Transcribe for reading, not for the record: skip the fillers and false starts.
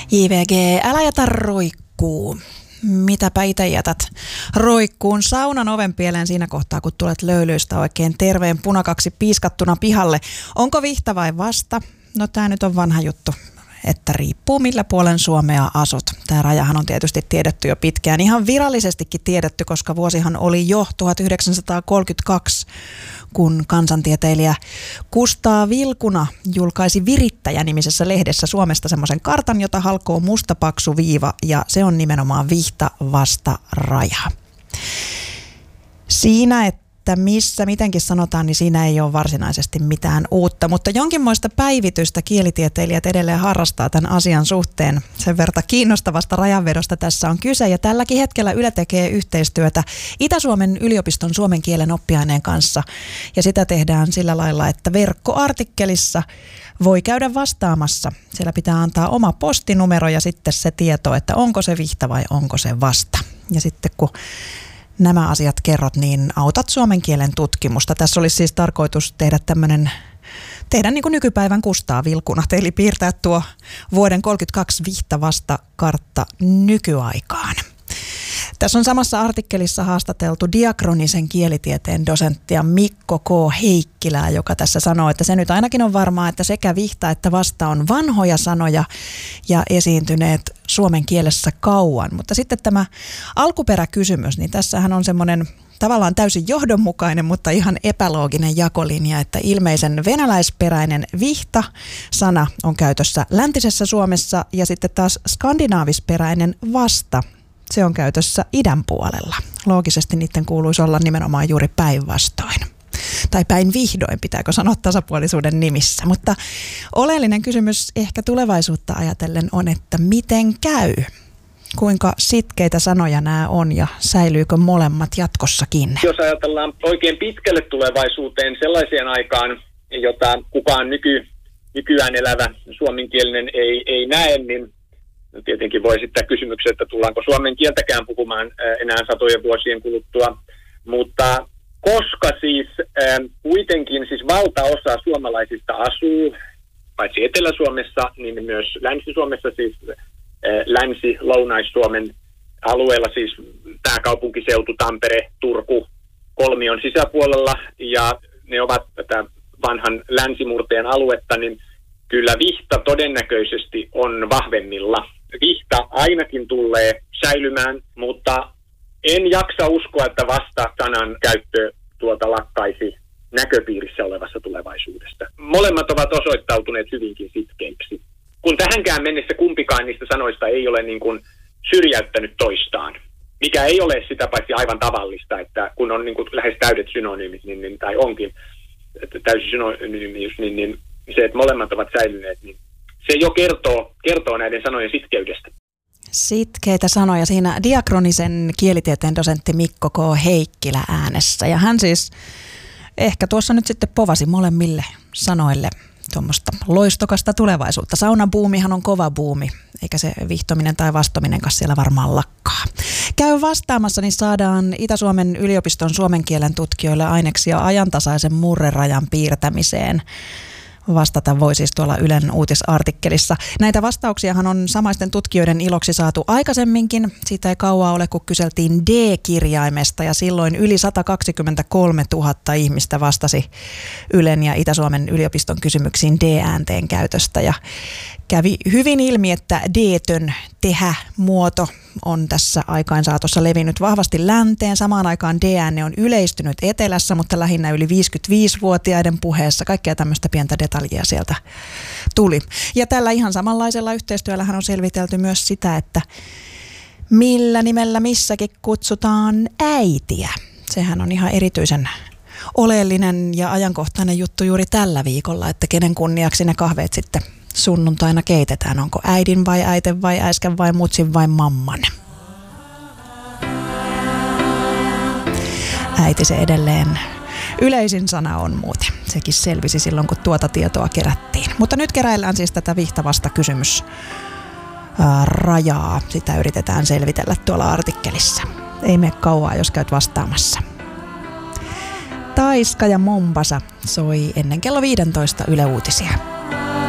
JVG, älä jätä roikkuu. Mitäpä itse jätät roikkuun saunan oven pieleen siinä kohtaa, kun tulet löylyistä oikein terveen punakaksi piiskattuna pihalle. Onko vihta vai vasta? No tää nyt on vanha juttu, että riippuu millä puolen Suomea asut. Tämä rajahan on tietysti tiedetty jo pitkään, ihan virallisestikin tiedetty, koska vuosihan oli jo 1932, kun kansantieteilijä Kustaa Vilkuna julkaisi Virittäjä-nimisessä lehdessä Suomesta semmoisen kartan, jota halkoo musta paksu viiva, ja se on nimenomaan vihta vasta raja. Siinä, että missä mitenkin sanotaan, niin siinä ei ole varsinaisesti mitään uutta, mutta jonkinmoista päivitystä kielitieteilijät edelleen harrastaa tämän asian suhteen. Sen verta kiinnostavasta rajanvedosta tässä on kyse, ja tälläkin hetkellä Yle tekee yhteistyötä Itä-Suomen yliopiston suomen kielen oppiaineen kanssa, ja sitä tehdään sillä lailla, että verkkoartikkelissa voi käydä vastaamassa. Siellä pitää antaa oma postinumero ja sitten se tieto, että onko se vihta vai onko se vasta. Ja sitten kun nämä asiat kerrot, niin autat suomen kielen tutkimusta. Tässä olisi siis tarkoitus tehdä niin kuin nykypäivän Kustaa Vilkuna, eli piirtää tuo vuoden 1932 vihta vasta kartta nykyaikaan. Tässä on samassa artikkelissa haastateltu diakronisen kielitieteen dosenttia Mikko K. Heikkilää, joka tässä sanoo, että se nyt ainakin on varmaa, että sekä vihta että vasta on vanhoja sanoja ja esiintyneet suomen kielessä kauan. Mutta sitten tämä alkuperäkysymys, niin tässähän on semmoinen tavallaan täysin johdonmukainen, mutta ihan epälooginen jakolinja, että ilmeisen venäläisperäinen vihta-sana on käytössä läntisessä Suomessa ja sitten taas skandinaavisperäinen vasta. Se on käytössä idän puolella. Loogisesti niiden kuuluisi olla nimenomaan juuri päinvastoin. Tai päin vihdoin, pitääkö sanoa tasapuolisuuden nimissä. Mutta oleellinen kysymys ehkä tulevaisuutta ajatellen on, että miten käy? Kuinka sitkeitä sanoja nämä on ja säilyykö molemmat jatkossakin? Jos ajatellaan oikein pitkälle tulevaisuuteen sellaiseen aikaan, jota kukaan nykyään elävä suomenkielinen ei näe, niin tietenkin voi esittää kysymyksen, että tullaanko suomen kieltäkään puhumaan enää satojen vuosien kuluttua, mutta koska siis kuitenkin siis valtaosa suomalaisista asuu, paitsi Etelä-Suomessa, niin myös Länsi-Suomessa, siis Länsi-Lounais-Suomen alueella, siis pääkaupunkiseutu, Tampere, Turku, kolmion sisäpuolella, ja ne ovat tätä vanhan länsimurteen aluetta, niin kyllä vihta todennäköisesti on vahvemmilla. Vihta ainakin tulee säilymään, mutta en jaksa uskoa, että vasta-sanan käyttö lakkaisi näköpiirissä olevassa tulevaisuudesta. Molemmat ovat osoittautuneet hyvinkin sitkeiksi. Kun tähänkään mennessä kumpikaan niistä sanoista ei ole niin kuin syrjäyttänyt toistaan, mikä ei ole sitä paitsi aivan tavallista, että kun on niin kuin lähes täydet synonyymit, tai onkin täysi synonyymius, niin se, että molemmat ovat säilyneet, niin se jo kertoo näiden sanojen sitkeydestä. Sitkeitä sanoja siinä diakronisen kielitieteen dosentti Mikko K. Heikkilä äänessä. Ja hän siis ehkä tuossa nyt sitten povasi molemmille sanoille tuommoista loistokasta tulevaisuutta. Saunabuumihan on kova buumi, eikä se vihtominen tai vastominenkaan siellä varmaan lakkaa. Käy vastaamassa, niin saadaan Itä-Suomen yliopiston suomen kielen tutkijoille aineksia ajantasaisen murrerajan piirtämiseen. Vastata voi siis tuolla Ylen uutisartikkelissa. Näitä vastauksiahan on samaisten tutkijoiden iloksi saatu aikaisemminkin. Siitä ei kauaa ole, kun kyseltiin D-kirjaimesta ja silloin yli 123 000 ihmistä vastasi Ylen ja Itä-Suomen yliopiston kysymyksiin D-äänteen käytöstä. Ja kävi hyvin ilmi, että D-tön tehä-muoto on tässä aikaansaatossa levinnyt vahvasti länteen. Samaan aikaan D-äänne on yleistynyt etelässä, mutta lähinnä yli 55-vuotiaiden puheessa. Kaikkea tämmöistä pientä detaljia sieltä tuli. Ja tällä ihan samanlaisella yhteistyöllähän on selvitelty myös sitä, että millä nimellä missäkin kutsutaan äitiä. Sehän on ihan erityisen oleellinen ja ajankohtainen juttu juuri tällä viikolla, että kenen kunniaksi ne kahveet sitten sunnuntaina keitetään. Onko äidin vai äiten vai äiskän vai mutsin vai mamman? Äiti se edelleen yleisin sana on muuten. Sekin selvisi silloin, kun tuota tietoa kerättiin. Mutta nyt keräillään siis tätä vihtavasta kysymysrajaa. Sitä yritetään selvitellä tuolla artikkelissa. Ei mene kauaa, jos käyt vastaamassa. Taiska ja Mombasa soi ennen kello 15 Yle Uutisia.